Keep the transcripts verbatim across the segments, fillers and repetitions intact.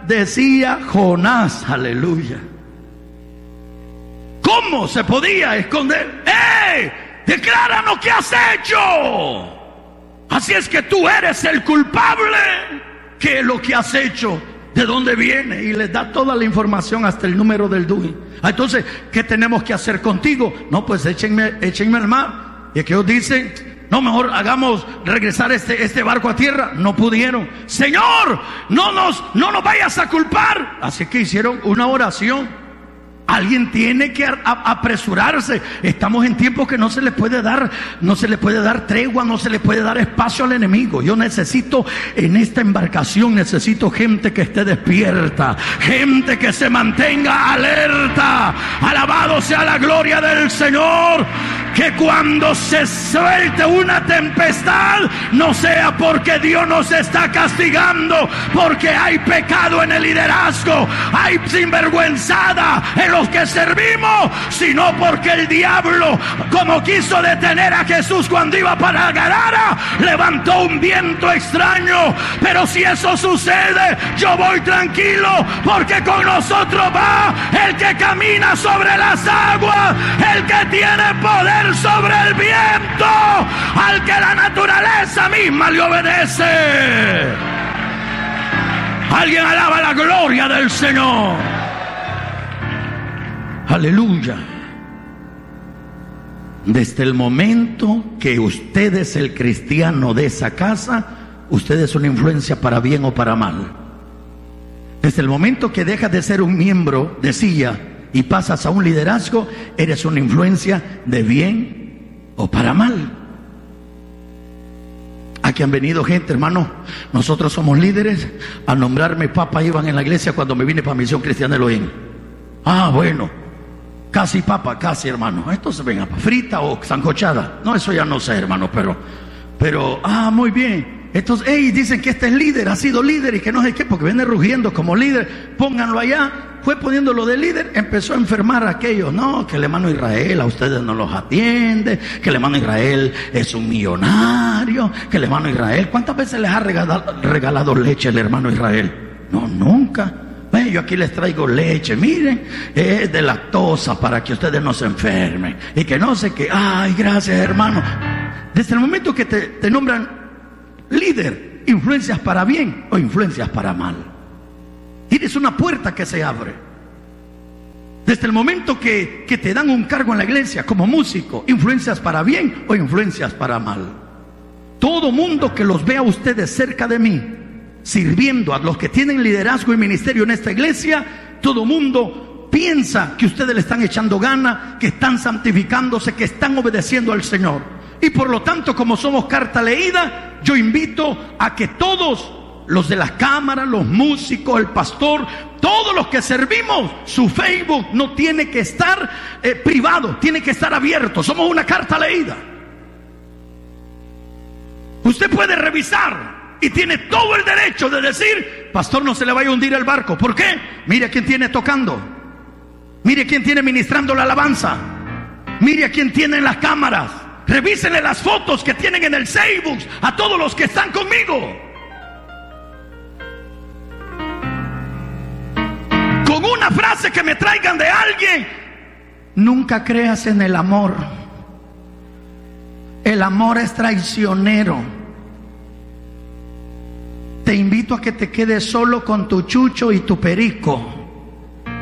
decía Jonás. Aleluya. ¿Cómo se podía esconder? ¡Eh! Decláranos qué has hecho. Así es que tú eres el culpable. ¿Qué es lo que has hecho? ¿De dónde viene? Y les da toda la información hasta el número del D U I. Entonces, ¿qué tenemos que hacer contigo? No, pues échenme, échenme al mar. Y aquellos dicen, no, mejor hagamos regresar este, este barco a tierra. No pudieron. Señor, no nos, no nos vayas a culpar. Así que hicieron una oración. Alguien tiene que apresurarse. Estamos en tiempos que no se le puede dar, no se le puede dar tregua, no se le puede dar espacio al enemigo. Yo necesito en esta embarcación, necesito gente que esté despierta, gente que se mantenga alerta. Alabado sea la gloria del Señor. Que cuando se suelte una tempestad, no sea porque Dios nos está castigando, porque hay pecado en el liderazgo, hay sinvergüenzada en los que servimos, sino porque el diablo, como quiso detener a Jesús cuando iba para Gadara, levantó un viento extraño. Pero si eso sucede, yo voy tranquilo, porque con nosotros va el que camina sobre las aguas, el que tiene poder sobre el viento, al que la naturaleza misma le obedece. Alguien alaba la gloria del Señor. Aleluya. Desde el momento que usted es el cristiano de esa casa, usted es una influencia para bien o para mal. Desde el momento que dejas de ser un miembro de silla y pasas a un liderazgo, eres una influencia de bien o para mal. Aquí han venido gente, hermano, nosotros somos líderes. A nombrarme papa iban en la iglesia cuando me vine para Misión Cristiana Elohim. Ah, bueno, casi papa, casi, hermano. Esto se venga, frita o sancochada. No, eso ya no sé, hermano, pero, pero, ah, muy bien. Entonces, hey, dicen que este es líder, ha sido líder y que no sé qué, porque viene rugiendo como líder. Pónganlo allá. Fue poniéndolo de líder, empezó a enfermar a aquellos. No, que el hermano Israel a ustedes no los atiende, que el hermano Israel es un millonario, que el hermano Israel, ¿cuántas veces les ha regalado, regalado leche el hermano Israel? No, nunca. Bueno, yo aquí les traigo leche, miren, es de lactosa para que ustedes no se enfermen. Y que no sé qué. Ay, gracias, hermano. Desde el momento que te, te nombran líder, influencias para bien o influencias para mal. Tienes una puerta que se abre. Desde el momento que, que te dan un cargo en la iglesia como músico, influencias para bien o influencias para mal. Todo mundo que los vea a ustedes cerca de mí, sirviendo a los que tienen liderazgo y ministerio en esta iglesia, todo mundo piensa que ustedes le están echando gana, que están santificándose, que están obedeciendo al Señor. Y por lo tanto, como somos carta leída, yo invito a que todos, los de las cámaras, los músicos, el pastor, todos los que servimos, su Facebook no tiene que estar eh, privado, tiene que estar abierto. Somos una carta leída. Usted puede revisar y tiene todo el derecho de decir, pastor, no se le vaya a hundir el barco. ¿Por qué? Mire a quién tiene tocando, mire a quién tiene ministrando la alabanza, mire a quién tiene en las cámaras. Revísenle las fotos que tienen en el Facebook a todos los que están conmigo. Con una frase que me traigan de alguien: nunca creas en el amor. El amor es traicionero. Te invito a que te quedes solo con tu chucho y tu perico.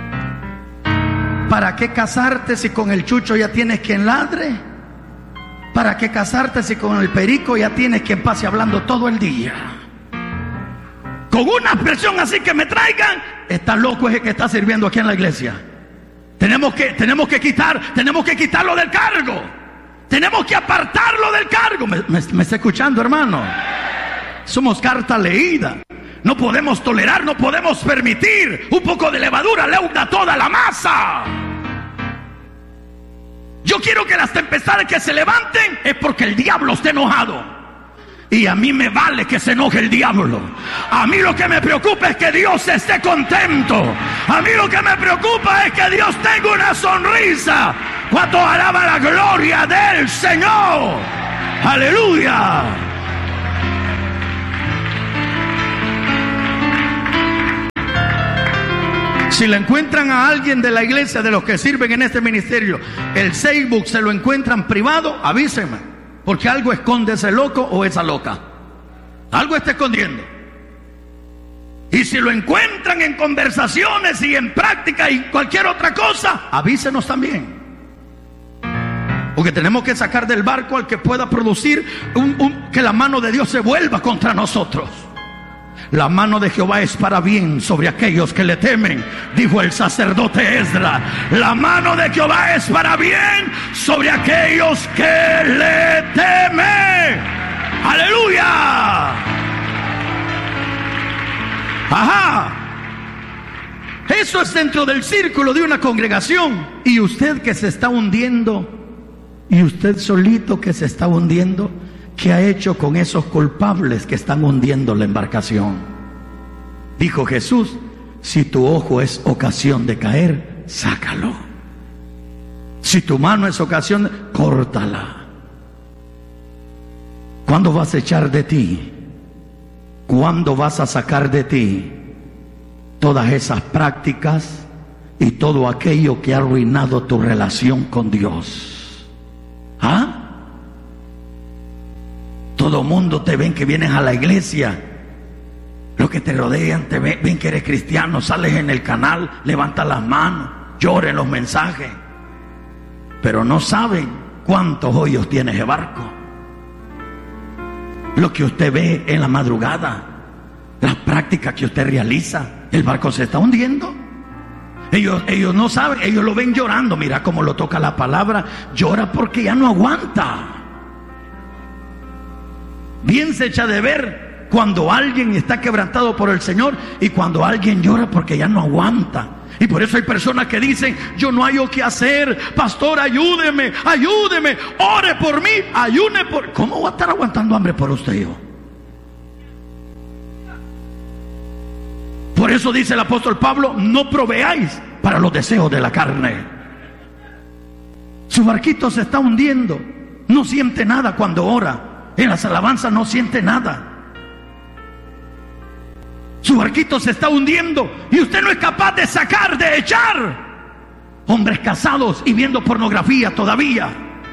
¿Para qué casarte si con el chucho ya tienes quien ladre? ¿Para qué casarte si con el perico ya tienes quien pase hablando todo el día? Con una expresión así que me traigan, está loco ese que está sirviendo aquí en la iglesia. Tenemos que, tenemos que quitar, tenemos que quitarlo del cargo. Tenemos que apartarlo del cargo. ¿Me, me, me está escuchando, hermano? Somos carta leída. No podemos tolerar, no podemos permitir. Un poco de levadura leuda toda la masa. Yo quiero que las tempestades que se levanten es porque el diablo esté enojado. Y a mí me vale que se enoje el diablo. A mí lo que me preocupa es que Dios esté contento. A mí lo que me preocupa es que Dios tenga una sonrisa. ¿Cuántos alaban la gloria del Señor? ¡Aleluya! Si le encuentran a alguien de la iglesia, de los que sirven en este ministerio, el Facebook se lo encuentran privado, avíseme, porque algo esconde ese loco o esa loca. Algo está escondiendo. Y si lo encuentran en conversaciones y en práctica y cualquier otra cosa, avísenos también. Porque tenemos que sacar del barco al que pueda producir un, un, que la mano de Dios se vuelva contra nosotros. La mano de Jehová es para bien sobre aquellos que le temen, dijo el sacerdote Esdras. La mano de Jehová es para bien sobre aquellos que le temen. ¡Aleluya! ¡Ajá! Eso es dentro del círculo de una congregación. Y usted que se está hundiendo, y usted solito que se está hundiendo, ¿qué ha hecho con esos culpables que están hundiendo la embarcación? Dijo Jesús: si tu ojo es ocasión de caer, sácalo. Si tu mano es ocasión de... córtala. ¿Cuándo vas a echar de ti? ¿Cuándo vas a sacar de ti todas esas prácticas y todo aquello que ha arruinado tu relación con Dios? ¿Ah? Todo mundo te ven que vienes a la iglesia, los que te rodean te ven, ven que eres cristiano, sales en el canal, levantas las manos, lloras en los mensajes, pero no saben cuántos hoyos tiene ese barco. Lo que usted ve en la madrugada, las prácticas que usted realiza, el barco se está hundiendo. Ellos, ellos no saben, ellos lo ven llorando. Mira cómo lo toca la palabra, llora porque ya no aguanta. Bien se echa de ver cuando alguien está quebrantado por el Señor y cuando alguien llora porque ya no aguanta. Y por eso hay personas que dicen: yo no hallo qué hacer, pastor, ayúdeme, ayúdeme, ore por mí, ayune por... ¿Cómo va a estar aguantando hambre por usted, hijo? Por eso dice el apóstol Pablo: no proveáis para los deseos de la carne. Su barquito se está hundiendo, no siente nada cuando ora, en las alabanzas no siente nada. Su barquito se está hundiendo y usted no es capaz de sacar, de echar. Hombres casados y viendo pornografía todavía.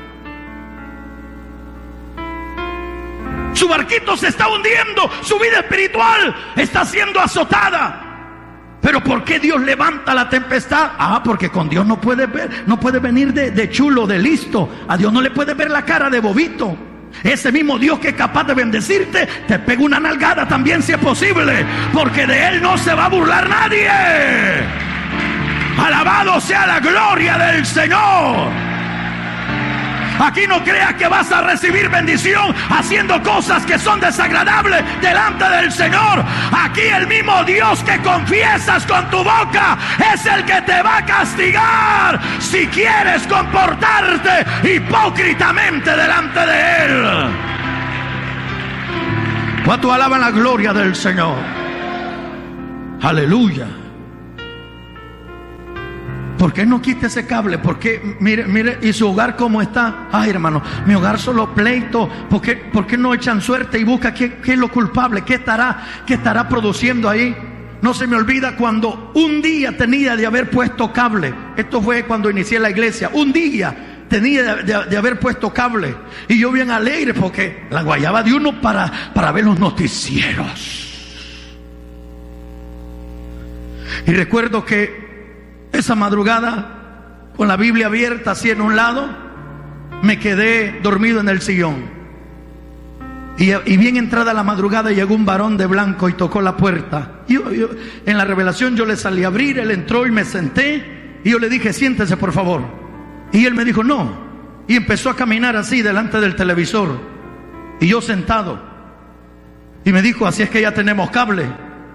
Su barquito se está hundiendo, su vida espiritual está siendo azotada. Pero ¿por qué Dios levanta la tempestad? Ah, porque con Dios no puede ver, no puede venir de, de chulo, de listo. A Dios no le puede ver la cara de bobito. Ese mismo Dios que es capaz de bendecirte, te pega una nalgada también si es posible, porque de Él no se va a burlar nadie. Alabado sea la gloria del Señor. Aquí no creas que vas a recibir bendición haciendo cosas que son desagradables delante del Señor. Aquí el mismo Dios que confiesas con tu boca es el que te va a castigar si quieres comportarte hipócritamente delante de Él. ¿Cuánto alaban la gloria del Señor? Aleluya. ¿Por qué no quita ese cable? ¿Por qué? Mire, mire, ¿y su hogar cómo está? Ay, hermano, mi hogar solo pleito. ¿Por qué, por qué no echan suerte y buscan qué, qué es lo culpable? ¿Qué estará, qué estará produciendo ahí? No se me olvida cuando un día tenía de haber puesto cable. Esto fue cuando inicié la iglesia. Un día tenía de, de, de haber puesto cable. Y yo bien alegre porque la guayaba de uno para, para ver los noticieros. Y recuerdo que esa madrugada, con la Biblia abierta así en un lado, me quedé dormido en el sillón. Y, y bien entrada la madrugada llegó un varón de blanco y tocó la puerta. Yo, yo, en la revelación yo le salí a abrir, él entró y me senté. Y yo le dije: siéntese por favor. Y él me dijo: no. Y empezó a caminar así delante del televisor. Y yo sentado. Y me dijo: así es que ya tenemos cable.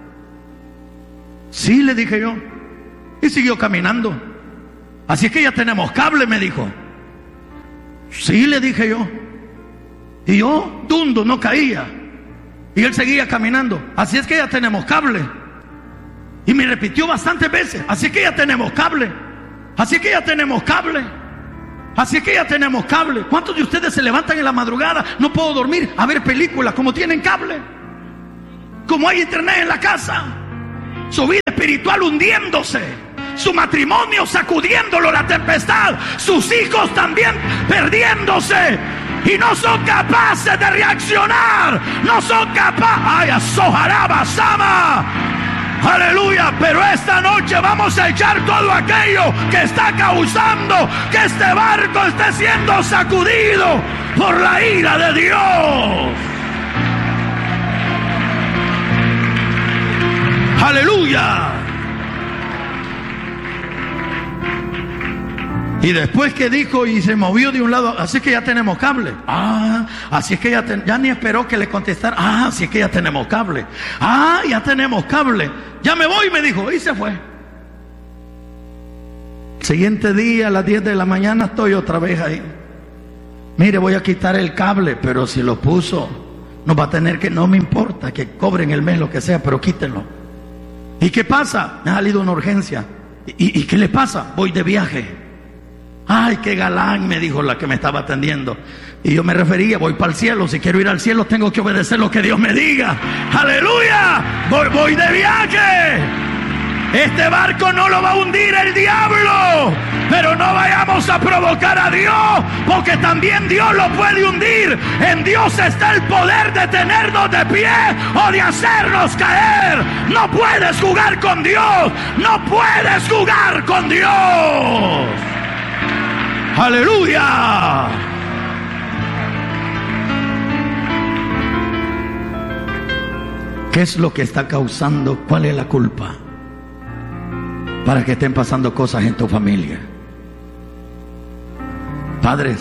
Sí, le dije yo. Y siguió caminando. Así es que ya tenemos cable, me dijo. Sí, le dije yo. Y yo, dundo, no caía. Y él seguía caminando. Así es que ya tenemos cable. Y me repitió bastantes veces: así es que ya tenemos cable. Así es que ya tenemos cable. Así es que ya tenemos cable. ¿Cuántos de ustedes se levantan en la madrugada? No puedo dormir, a ver películas, como tienen cable, como hay internet en la casa. Su vida espiritual hundiéndose, su matrimonio sacudiéndolo la tempestad, sus hijos también perdiéndose, y no son capaces de reaccionar, no son capaces. ¡Ay, asojaraba, sama! Aleluya, pero esta noche vamos a echar todo aquello que está causando que este barco esté siendo sacudido por la ira de Dios. Aleluya. Y después que dijo y se movió de un lado, así es que ya tenemos cable. Ah, así es que ya, ten, ya ni esperó que le contestara. Ah, así es que ya tenemos cable. Ah, ya tenemos cable. Ya me voy, me dijo, y se fue. El siguiente día a las diez de la mañana estoy otra vez ahí. Mire, voy a quitar el cable, pero si lo puso, nos va a tener que, no me importa, que cobren el mes, lo que sea, pero quítenlo. ¿Y qué pasa? Me ha salido una urgencia. ¿Y, y qué le pasa? Voy de viaje. Ay, qué galán, me dijo la que me estaba atendiendo. Y yo me refería, voy para el cielo. Si quiero ir al cielo, tengo que obedecer lo que Dios me diga. ¡Aleluya! Voy, voy de viaje. Este barco no lo va a hundir el diablo, pero no vayamos a provocar a Dios, porque también Dios lo puede hundir. En Dios está el poder de tenernos de pie o de hacernos caer. No puedes jugar con Dios, no puedes jugar con Dios. ¡Aleluya! ¿Qué es lo que está causando? ¿Cuál es la culpa para que estén pasando cosas en tu familia? Padres,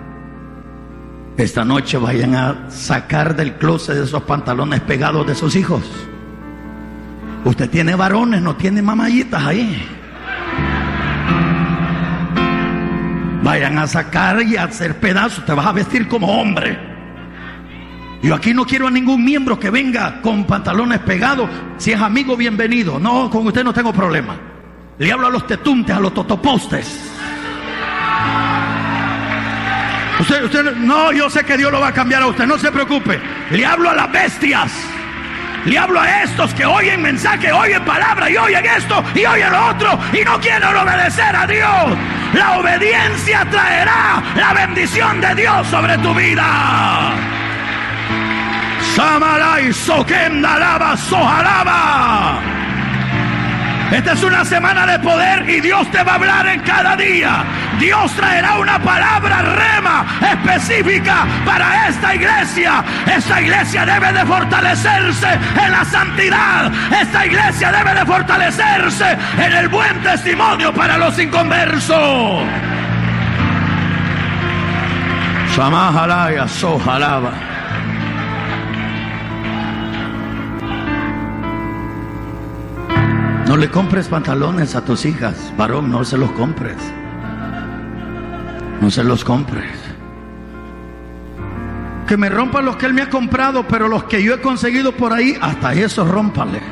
esta noche vayan a sacar del closet de esos pantalones pegados de sus hijos. Usted tiene varones, no tiene mamayitas ahí. Vayan a sacar y a hacer pedazos. Te vas a vestir como hombre. Yo aquí no quiero a ningún miembro que venga con pantalones pegados. Si es amigo, bienvenido. No, con usted no tengo problema. Le hablo a los tetuntes, a los totopostes. Usted, usted, no, yo sé que Dios lo va a cambiar a usted, no se preocupe. Le hablo a las bestias. Le hablo a estos que oyen mensaje, oyen palabra y oyen esto y oyen lo otro y no quieren obedecer a Dios. La obediencia traerá la bendición de Dios sobre tu vida. Samalai Sokenda Lava Sojalaba. Esta es una semana de poder y Dios te va a hablar en cada día. Dios traerá una palabra rema específica para esta iglesia. Esta iglesia debe de fortalecerse en la santidad. Esta iglesia debe de fortalecerse en el buen testimonio para los inconversos. Samahalaya Sojalaba. No le compres pantalones a tus hijas, varón, no se los compres. No se los compres. Que me rompan los que él me ha comprado, pero los que yo he conseguido por ahí, hasta eso rómpales.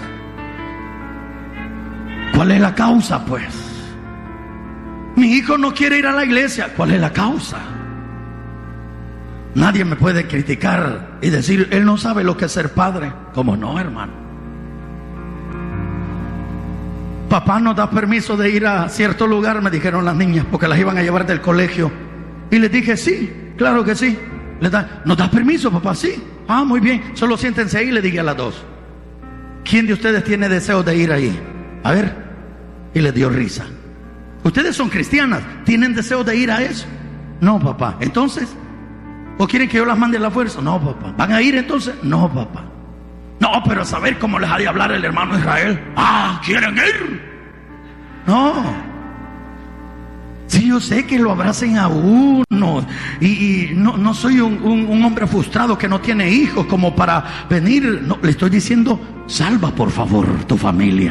¿Cuál es la causa, pues? Mi hijo no quiere ir a la iglesia. ¿Cuál es la causa? Nadie me puede criticar y decir, él no sabe lo que es ser padre. ¿Cómo no, hermano? Papá nos da permiso de ir a cierto lugar, me dijeron las niñas, porque las iban a llevar del colegio. Y les dije, sí, claro que sí. ¿Les da, ¿Nos da permiso, papá? Sí. Ah, muy bien, solo siéntense ahí, le dije a las dos. ¿Quién de ustedes tiene deseo de ir ahí? A ver. Y les dio risa. Ustedes son cristianas, ¿tienen deseo de ir a eso? No, papá. Entonces, ¿o quieren que yo las mande a la fuerza? No, papá. ¿Van a ir entonces? No, papá. No, pero a saber cómo les ha de hablar el hermano Israel. Ah, ¿quieren ir? No. Sí, yo sé que lo abracen a uno. Y, y no, no soy un, un, un hombre frustrado que no tiene hijos como para venir. No, le estoy diciendo, salva por favor tu familia.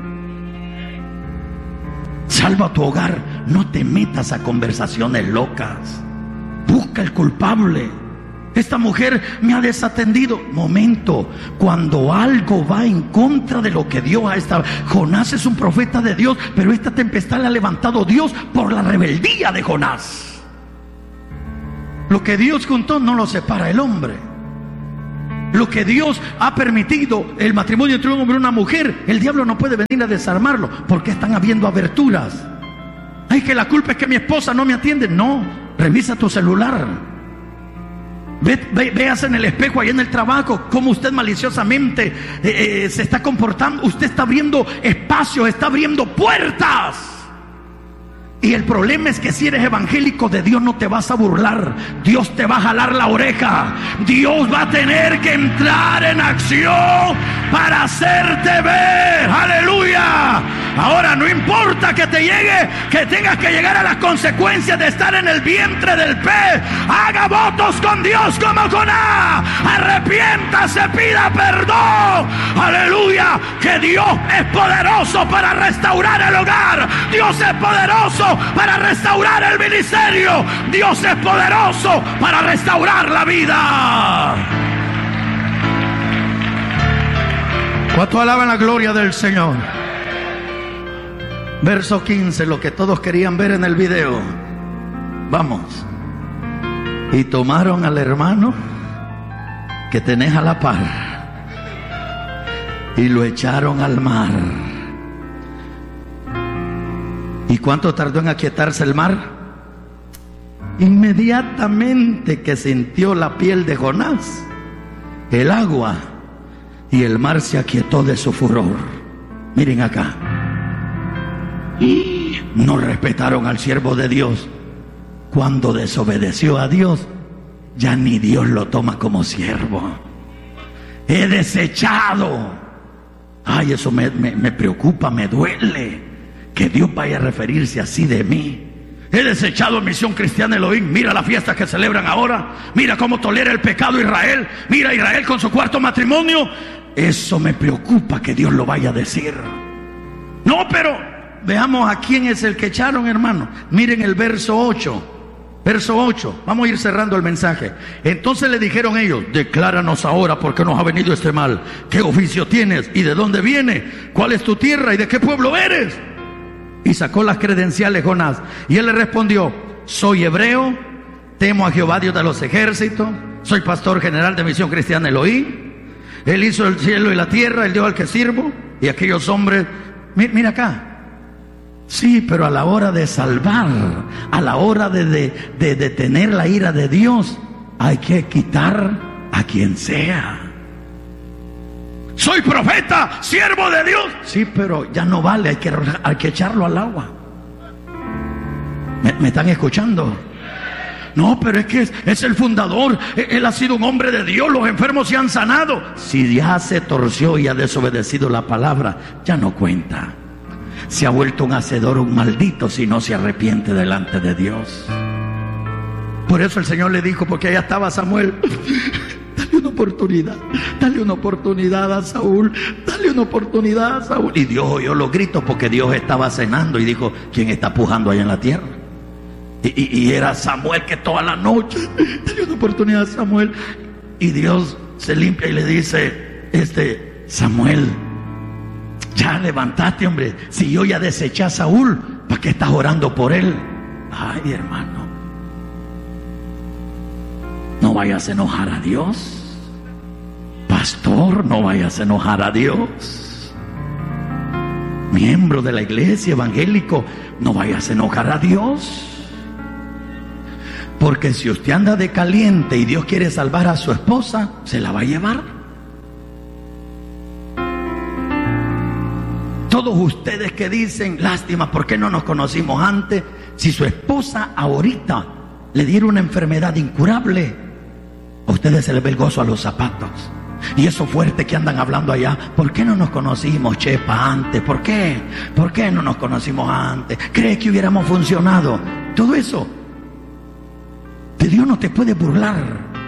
Salva tu hogar. No te metas a conversaciones locas. Busca el culpable. Esta mujer me ha desatendido. Momento, cuando algo va en contra de lo que Dios ha establecido. Jonás es un profeta de Dios, pero esta tempestad la ha levantado Dios por la rebeldía de Jonás. Lo que Dios juntó no lo separa el hombre. Lo que Dios ha permitido, el matrimonio entre un hombre y una mujer, el diablo no puede venir a desarmarlo, porque están habiendo aberturas. Ay, que la culpa es que mi esposa no me atiende. No, revisa tu celular. Ve, ve, veas en el espejo ahí en el trabajo cómo usted maliciosamente eh, eh, se está comportando. Usted está abriendo espacios, está abriendo puertas. Y el problema es que si eres evangélico, de Dios no te vas a burlar. Dios te va a jalar la oreja. Dios va a tener que entrar en acción para hacerte ver. ¡Aleluya! Ahora no importa que te llegue, que tengas que llegar a las consecuencias de estar en el vientre del pez. Haga votos con Dios como con A. Arrepiéntase, pida perdón. ¡Aleluya! Que Dios es poderoso para restaurar el hogar. Dios es poderoso para restaurar el ministerio. Dios es poderoso para restaurar la vida. ¿Cuánto alaban la gloria del Señor? Verso quince, lo que todos querían ver en el video. Vamos. Y tomaron al hermano que tenés a la par y lo echaron al mar. ¿Y cuánto tardó en aquietarse el mar? Inmediatamente que sintió la piel de Jonás el agua, y el mar se aquietó de su furor. Miren acá. Y no respetaron al siervo de Dios. Cuando desobedeció a Dios, ya ni Dios lo toma como siervo. He desechado. Ay, eso me, me, me preocupa, me duele. Que Dios vaya a referirse así de mí. He desechado Misión Cristiana Elohim. Mira la fiesta que celebran ahora. Mira cómo tolera el pecado Israel. Mira Israel con su cuarto matrimonio. Eso me preocupa que Dios lo vaya a decir. No, pero veamos a quién es el que echaron, hermano. Miren el verso ocho. Verso ocho, vamos a ir cerrando el mensaje. Entonces le dijeron ellos: decláranos ahora por qué nos ha venido este mal. ¿Qué oficio tienes y de dónde viene? ¿Cuál es tu tierra y de qué pueblo eres? Y sacó las credenciales Jonás, y él le respondió: soy hebreo, temo a Jehová Dios de los ejércitos, soy pastor general de Misión Cristiana Elohim. Él hizo el cielo y la tierra, el Dios al que sirvo. Y aquellos hombres, mira, mira acá. Sí, pero a la hora de salvar, a la hora de, de, de detener la ira de Dios, hay que quitar a quien sea. Soy profeta, siervo de Dios. Sí, pero ya no vale, hay que, hay que echarlo al agua. ¿Me, me están escuchando? No, pero es que es, es el fundador. Él ha sido un hombre de Dios, los enfermos se han sanado. Si ya se torció y ha desobedecido la palabra, ya no cuenta. Se ha vuelto un hacedor, un maldito, si no se arrepiente delante de Dios. Por eso el Señor le dijo, porque allá estaba Samuel: dale una oportunidad, dale una oportunidad a Saúl, dale una oportunidad a Saúl. Y Dios oyó los gritos, porque Dios estaba cenando y dijo: ¿quién está pujando allá en la tierra? Y, y, y era Samuel, que toda la noche: dale una oportunidad a Samuel. Y Dios se limpia y le dice: este Samuel, ya levantaste, hombre. Si yo ya deseché a Saúl, ¿para qué estás orando por él? Ay, hermano, no vayas a enojar a Dios. Pastor, no vayas a enojar a Dios. Miembro de la iglesia, evangélico, no vayas a enojar a Dios. Porque si usted anda de caliente y Dios quiere salvar a su esposa, se la va a llevar. Todos ustedes que dicen: lástima, ¿por qué no nos conocimos antes? Si su esposa ahorita le diera una enfermedad incurable, a ustedes se les ve el gozo a los zapatos. Y eso fuerte que andan hablando allá: ¿por qué no nos conocimos, chepa, antes? ¿Por qué? ¿Por qué no nos conocimos antes? ¿Cree que hubiéramos funcionado? Todo eso de Dios no te puede burlar.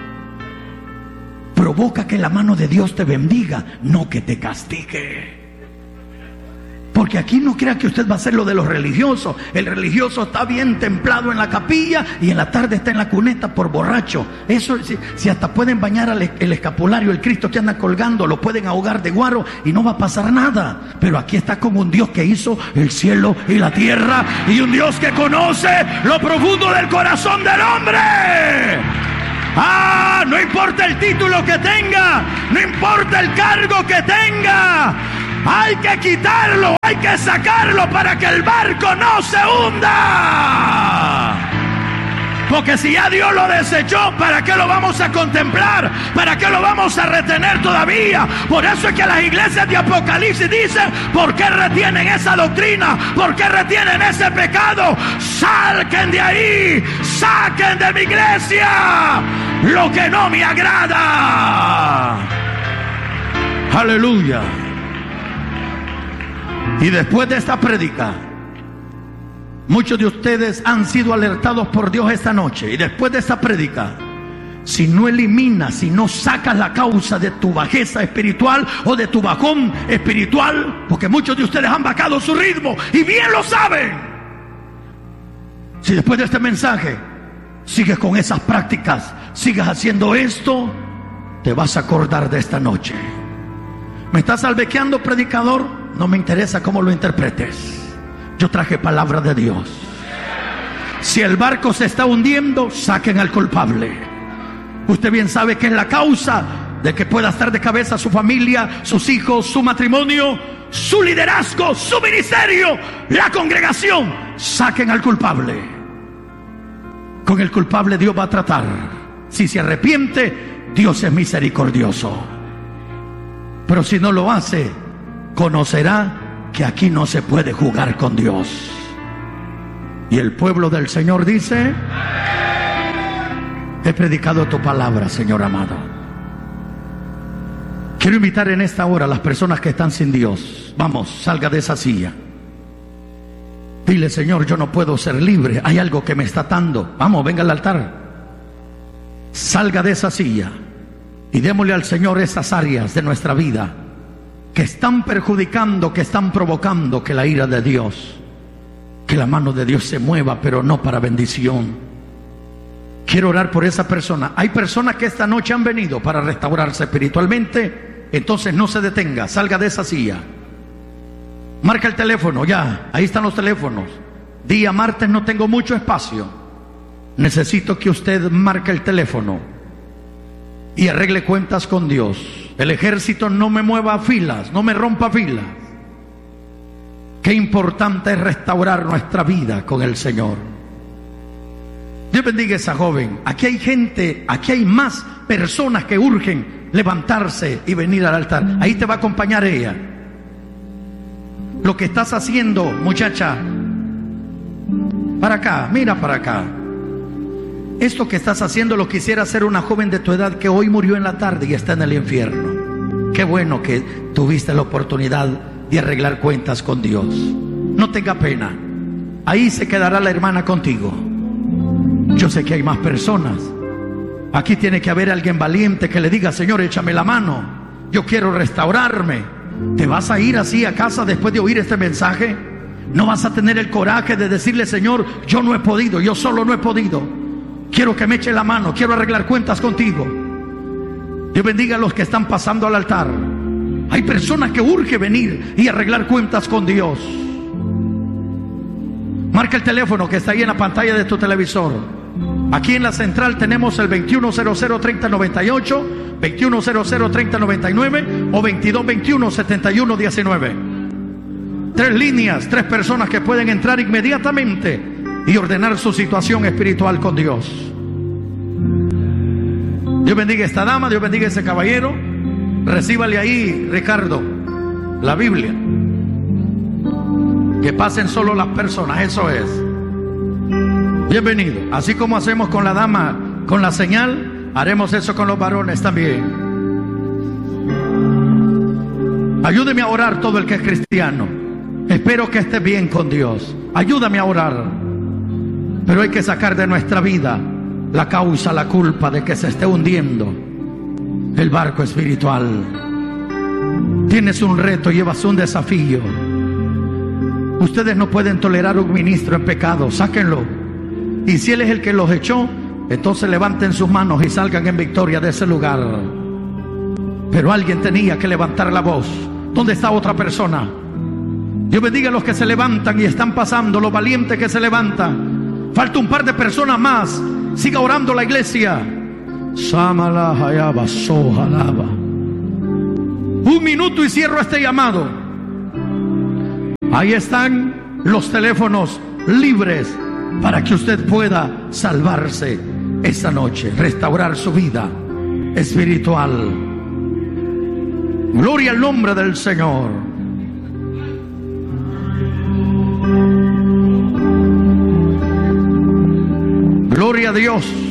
Provoca que la mano de Dios te bendiga, no que te castigue. Porque aquí no crea que usted va a hacer lo de los religiosos. El religioso está bien templado en la capilla y en la tarde está en la cuneta por borracho. Eso, si, si hasta pueden bañar al, el escapulario, el Cristo que anda colgando, lo pueden ahogar de guaro y no va a pasar nada. Pero aquí está como un Dios que hizo el cielo y la tierra, y un Dios que conoce lo profundo del corazón del hombre. Ah, no importa el título que tenga, no importa el cargo que tenga, hay que quitarlo, hay que sacarlo para que el barco no se hunda. Porque si ya Dios lo desechó, ¿para qué lo vamos a contemplar? ¿Para qué lo vamos a retener todavía? Por eso es que las iglesias de Apocalipsis dicen: ¿por qué retienen esa doctrina? ¿Por qué retienen ese pecado? ¡Salquen de ahí! ¡Saquen de mi iglesia lo que no me agrada! ¡Aleluya! Y después de esta prédica, muchos de ustedes han sido alertados por Dios esta noche. Y después de esta prédica, si no eliminas, si no sacas la causa de tu bajeza espiritual o de tu bajón espiritual, porque muchos de ustedes han bajado su ritmo y bien lo saben, si después de este mensaje sigues con esas prácticas, sigues haciendo esto, te vas a acordar de esta noche. ¿Me estás albequeando, predicador? No me interesa cómo lo interpretes. Yo traje palabra de Dios. Si el barco se está hundiendo, saquen al culpable. Usted bien sabe que es la causa de que pueda estar de cabeza su familia, sus hijos, su matrimonio, su liderazgo, su ministerio, la congregación. Saquen al culpable. Con el culpable Dios va a tratar. Si se arrepiente, Dios es misericordioso. Pero si no lo hace, conocerá que aquí no se puede jugar con Dios. Y el pueblo del Señor dice: he predicado tu palabra, Señor amado. Quiero invitar en esta hora a las personas que están sin Dios. Vamos, salga de esa silla. Dile: Señor, yo no puedo ser libre, hay algo que me está atando. Vamos, venga al altar. Salga de esa silla y démosle al Señor esas áreas de nuestra vida que están perjudicando, que están provocando que la ira de Dios, que la mano de Dios se mueva, pero no para bendición. Quiero orar por esa persona. Hay personas que esta noche han venido para restaurarse espiritualmente. Entonces no se detenga, salga de esa silla. Marca el teléfono, ya, ahí están los teléfonos. Día martes no tengo mucho espacio. Necesito que usted marque el teléfono y arregle cuentas con Dios. El ejército no me mueva filas, no me rompa filas. Qué importante es restaurar nuestra vida con el Señor. Dios bendiga a esa joven. Aquí hay gente, aquí hay más personas que urgen levantarse y venir al altar. Ahí te va a acompañar ella. Lo que estás haciendo, muchacha, para acá, mira para acá. Esto que estás haciendo lo quisiera hacer una joven de tu edad que hoy murió en la tarde y está en el infierno. Qué bueno que tuviste la oportunidad de arreglar cuentas con Dios. No tenga pena. Ahí se quedará la hermana contigo. Yo sé que hay más personas. Aquí tiene que haber alguien valiente que le diga: Señor, échame la mano. Yo quiero restaurarme. ¿Te vas a ir así a casa después de oír este mensaje? No vas a tener el coraje de decirle: Señor, yo no he podido, yo solo no he podido. Quiero que me eche la mano, quiero arreglar cuentas contigo. Dios bendiga a los que están pasando al altar. Hay personas que urge venir y arreglar cuentas con Dios. Marca el teléfono que está ahí en la pantalla de tu televisor. Aquí en la central tenemos el veintiuno cero cero, treinta noventa y ocho, veintiuno cero cero, treinta noventa y nueve o veintidós veintiuno, setenta y uno diecinueve. Tres líneas, tres personas que pueden entrar inmediatamente y ordenar su situación espiritual con Dios. Dios bendiga a esta dama, Dios bendiga a ese caballero. Recíbale ahí, Ricardo, la Biblia. Que pasen solo las personas, eso es. Bienvenido. Así como hacemos con la dama, con la señal, haremos eso con los varones también. Ayúdeme a orar todo el que es cristiano. Espero que esté bien con Dios. Ayúdame a orar. Pero hay que sacar de nuestra vida la causa, la culpa de que se esté hundiendo el barco espiritual. Tienes un reto, llevas un desafío. Ustedes no pueden tolerar un ministro en pecado, sáquenlo. Y si él es el que los echó, entonces levanten sus manos y salgan en victoria de ese lugar. Pero alguien tenía que levantar la voz. ¿Dónde está otra persona? Dios bendiga a los que se levantan y están pasando, los valientes que se levantan. Falta un par de personas más. Siga orando la iglesia. Samala hayaba sojalaba. Un minuto y cierro este llamado. Ahí están los teléfonos libres para que usted pueda salvarse esta noche, restaurar su vida espiritual. Gloria al nombre del Señor. Gloria a Dios.